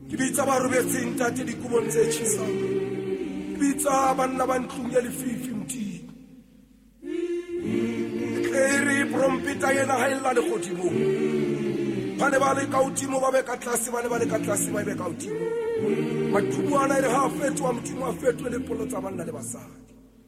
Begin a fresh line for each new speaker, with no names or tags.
Ke bitsa ba robetseng tate dikubong tse tjhesang. Ke bitsa banna ba ntlong ya lefifi mtiki. Ere prompeta yena ha illa le godimo. Bane ba le ka hodimo ba be ka tlase bane ba le ka tlase ba be ka hodimo. Maqhubu ana ere ha fetwa motho a fetwe le polo tsa banna le basadi.